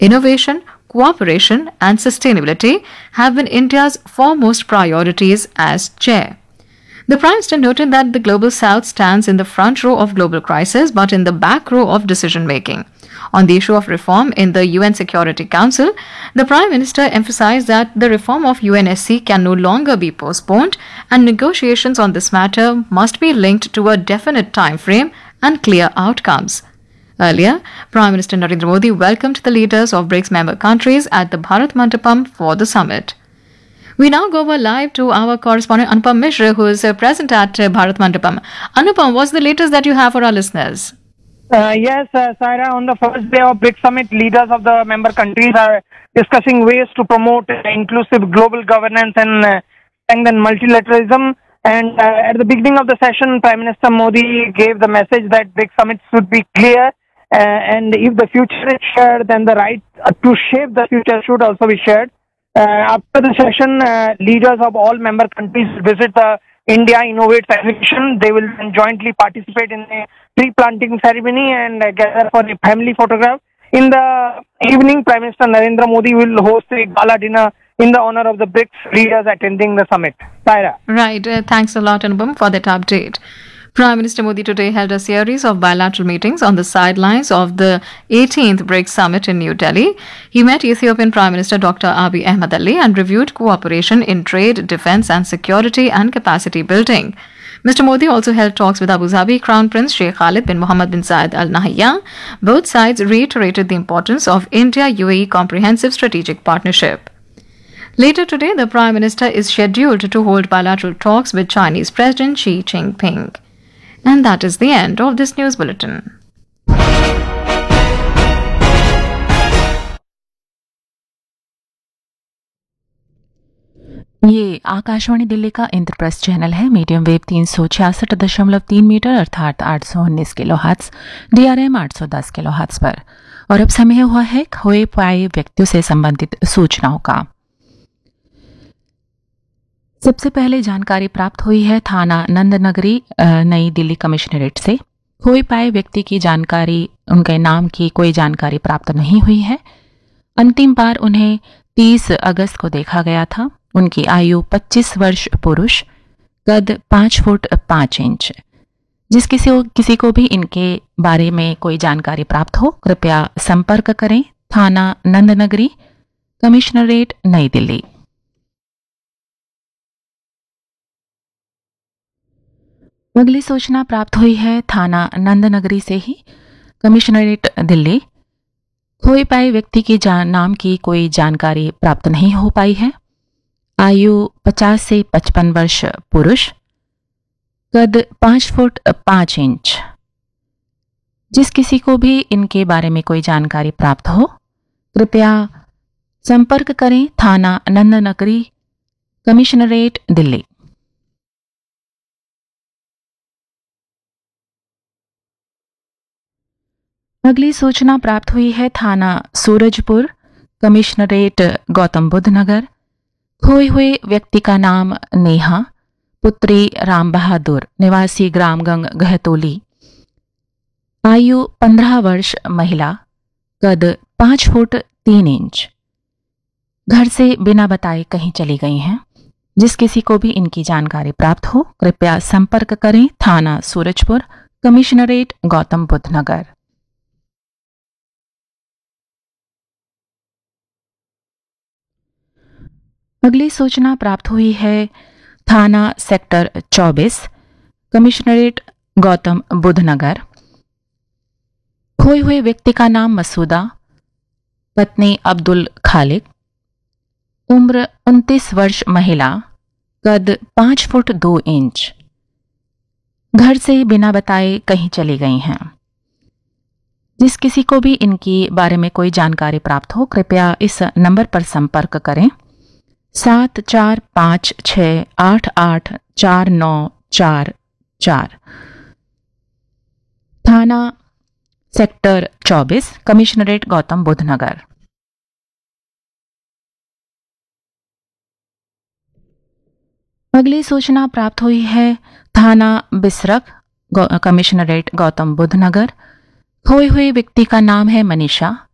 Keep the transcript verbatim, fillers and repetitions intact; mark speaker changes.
Speaker 1: Innovation, cooperation, and sustainability have been India's foremost priorities as chair. The Prime Minister noted that the Global South stands in the front row of global crisis but in the back row of decision making. On the issue of reform in the U N Security Council, the Prime Minister emphasized that the reform of U N S C can no longer be postponed and negotiations on this matter must be linked to a definite time frame and clear outcomes. Earlier, Prime Minister Narendra Modi welcomed the leaders of BRICS member countries at the Bharat Mandapam for the summit. We now go over live to our correspondent Anupam Mishra, who is uh, present at uh, Bharat Mandapam. Anupam, what's the latest that you have for our listeners?
Speaker 2: Uh, yes, uh, Saira, on the first day of BRICS Summit, leaders of the member countries are discussing ways to promote uh, inclusive global governance and uh, strengthen multilateralism. And uh, at the beginning of the session, Prime Minister Modi gave the message that BRICS Summit should be clear. Uh, and if the future is shared, then the right uh, to shape the future should also be shared. Uh, after the session, uh, leaders of all member countries visit the India Innovates exhibition. They will jointly participate in a tree planting ceremony and uh, gather for a family photograph. In the evening, Prime Minister Narendra Modi will host a gala dinner in the honor of the BRICS leaders attending the summit. Saira.
Speaker 1: Right. Uh, thanks a lot, Anupam, for that update. Prime Minister Modi today held a series of bilateral meetings on the sidelines of the eighteenth BRICS Summit in New Delhi. He met Ethiopian Prime Minister Doctor Abiy Ahmed Ali and reviewed cooperation in trade, defence and security and capacity building. Mister Modi also held talks with Abu Dhabi Crown Prince Sheikh Khalid bin Mohammed bin Zayed Al Nahyan. Both sides reiterated the importance of India-U A E comprehensive strategic partnership. Later today, the Prime Minister is scheduled to hold bilateral talks with Chinese President Xi Jinping. And that is the end of this news bulletin.
Speaker 3: ये आकाशवाणी दिल्ली का Indraprastha channel है। Medium wave तीन सौ छियासठ दशमलव तीन metre अर्थात आठ सौ उन्नीस किलो हर्ट्ज, डीआरएम आठ सौ दस किलो हर्ट्ज पर। और अब समय हुआ है खोए पाए व्यक्तियों से संबंधित सूचनाओं का। सबसे पहले जानकारी प्राप्त हुई है थाना नंदनगरी नई दिल्ली कमिश्नरेट से। खोए पाए व्यक्ति की जानकारी, उनके नाम की कोई जानकारी प्राप्त नहीं हुई है। अंतिम बार उन्हें तीस अगस्त को देखा गया था। उनकी आयु पच्चीस वर्ष, पुरुष, कद पाँच फुट पाँच इंच। जिस किसी किसी को भी इनके बारे में कोई जानकारी प्राप्त हो, कृपया संपर्क करें थाना नंदनगरी, कमिश्नरेट, नई दिल्ली। अगली सूचना प्राप्त हुई है थाना नंदनगरी से ही, कमिश्नरेट दिल्ली। खोए पाए व्यक्ति की नाम की कोई जानकारी प्राप्त नहीं हो पाई है। आयु पचास से पचपन वर्ष, पुरुष, कद पाँच फुट पाँच इंच। जिस किसी को भी इनके बारे में कोई जानकारी प्राप्त हो, कृपया संपर्क करें थाना नंदनगरी, कमिश्नरेट दिल्ली। अगली सूचना प्राप्त हुई है थाना सूरजपुर, कमिश्नरेट गौतम बुद्ध नगर। खोए हुए व्यक्ति का नाम नेहा, पुत्री राम बहादुर, निवासी ग्राम गंग गहतोली। आयु पंद्रह वर्ष, महिला, कद पाँच फुट तीन इंच। घर से बिना बताए कहीं चली गई हैं। जिस किसी को भी इनकी जानकारी प्राप्त हो, कृपया संपर्क करें थाना सूरजपुर, कमिश्नरेट गौतम बुद्ध नगर। अगली सूचना प्राप्त हुई है थाना सेक्टर चौबीस, कमिश्नरेट गौतम बुद्ध नगर। खोए हुए व्यक्ति का नाम मसूदा, पत्नी अब्दुल खालिक, उम्र उनतीस वर्ष, महिला, कद पाँच फुट दो इंच। घर से बिना बताए कहीं चली गई हैं। जिस किसी को भी इनके बारे में कोई जानकारी प्राप्त हो, कृपया इस नंबर पर संपर्क करें सात चार पाँच छः आठ आठ चार नौ चार चार। थाना सेक्टर चौबीस, कमिश्नरेट गौतम बुद्ध नगर। अगली सूचना प्राप्त हुई है थाना बिसरख, कमिश्नरेट गौतम बुद्ध नगर। खोए हुए व्यक्ति का नाम है मनीषा,